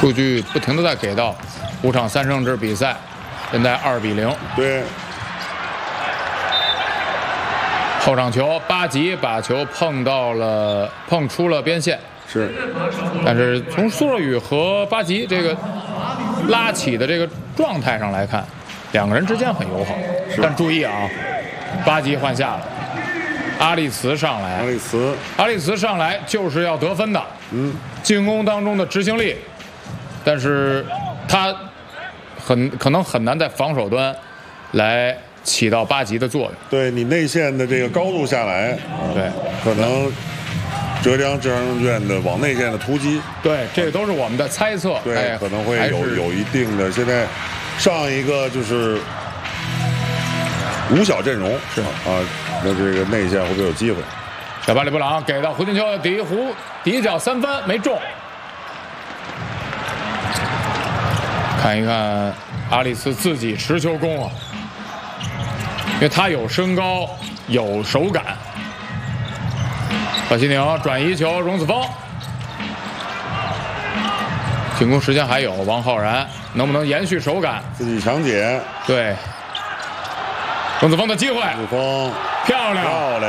数据不停的在给到，5场3胜制比赛，现在2比0。 对。 后场球，巴吉把球碰出了边线。 是。 但是从苏若雨和巴吉这个拉起的这个状态上来看，两个人之间很友好。但注意啊，巴吉换下了，阿利茨上来。阿利茨上来就是要得分的。进攻当中的执行力，但是他可能很难在防守端来起到巴吉的作用。 对你内线的这个高度下来， 对， 可能浙江智商证券的往内线的突击， 对，这个都是我们的猜测。 对，可能会有一定的。现在上一个就是五小阵容是啊，那这个内线会不会有机会？ 小巴里布朗给到胡金秋的底角3分没中。看一看阿里斯自己持球攻啊，因为他有身高有手感。贺西宁转移球，荣子峰进攻时间还有，王浩然能不能延续手感？ 自己强解。 对，荣子峰的机会。 荣子峰漂亮。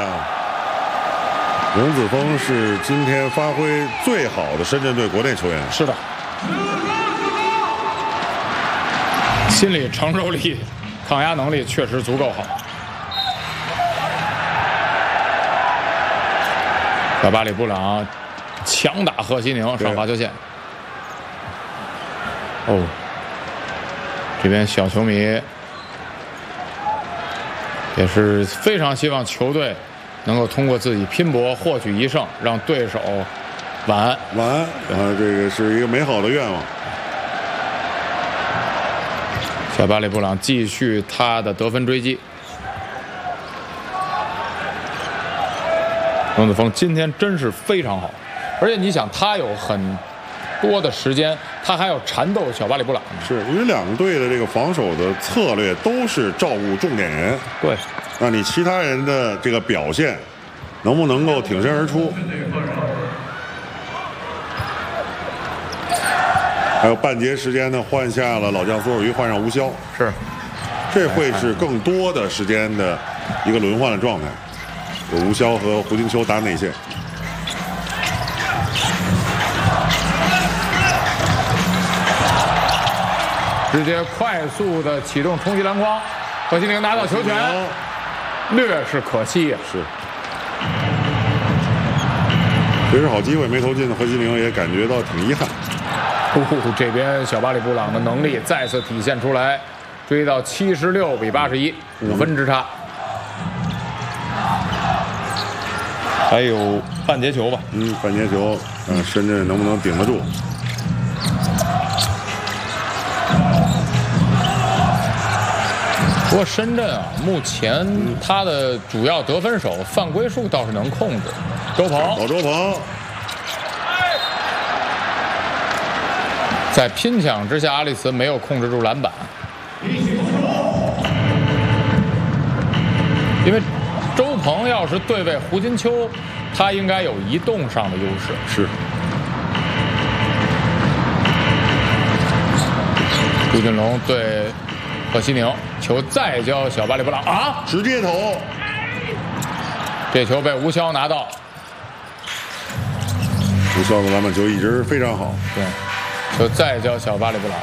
荣子峰是今天发挥最好的深圳队国内球员。 是的，心理承受力、抗压能力确实足够好。小巴里布朗强打贺西宁上罚球线。哦，这边小球迷也是非常希望球队能够通过自己拼搏获取1胜，让对手晚安。 这个是一个美好的愿望。 小巴里布朗继续他的得分追击。荣子峰今天真是非常好，而且你想，他有很多的时间，他还要缠斗小巴里布朗。 是因为两个队的这个防守的策略都是照顾重点人。 对。 那你其他人的这个表现能不能够挺身而出？还有半节时间呢，换下了老将苏若鱼，换上吴潇。 是， 这会是更多的时间的一个轮换的状态。有吴潇和胡金秋打内线。 直接快速的启动冲击篮筐，贺西宁拿到球权。略是可惜呀。 是，其实好机会没投进的何西宁也感觉到挺遗憾。 这边小巴里布朗的能力再次体现出来，追到76比81，5分之差。还有半截球吧？ 半截球，深圳能不能顶得住？ 不过深圳啊，目前他的主要得分手犯规数倒是能控制。周鹏， 老周鹏， 在拼抢之下，阿里茨没有控制住篮板，因为周鹏要是对位胡金秋，他应该有移动上的优势。 是。 朱俊龙对贺西宁，球再交小巴里布朗啊， 直接投， 这球被吴潇拿到。 吴潇的篮板球一直非常好。 对，球再交小巴里布朗。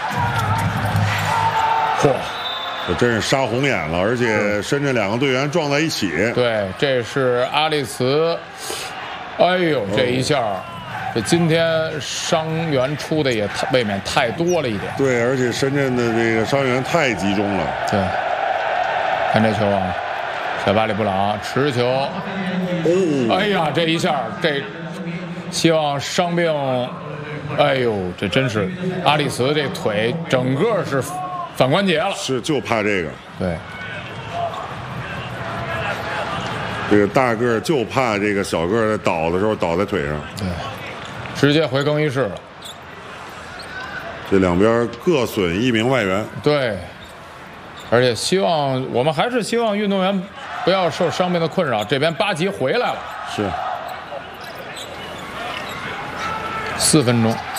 嚯！ 这真是杀红眼了，而且深圳两个队员撞在一起。 对，这是阿利茨。哎呦，这一下，这今天伤员出的也未免太多了一点。 对，而且深圳的这个伤员太集中了。 对，看这球啊，小巴里布朗持球。哦，哎呀，这一下，这希望伤病。哎呦，这真是阿利茨这腿整个是反关节了。 是，就怕这个。 对。 这个大个儿就怕这个小个儿在倒的时候倒在腿上。 对。直接回更衣室了。 这两边各损1名外援。 对，而且我们还是希望运动员不要受伤病的困扰。这边巴吉回来了。 是。 4分钟。